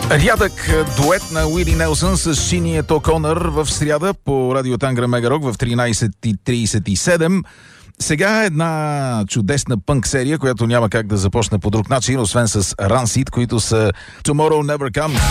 Рядък дует на Уили Нелсън с Синият О'Конър в сряда по радио Тангра Мегарок в 13:37. Сега една чудесна пънк серия, която няма как да започне по друг начин, освен с Rancid, които са Tomorrow Never Comes.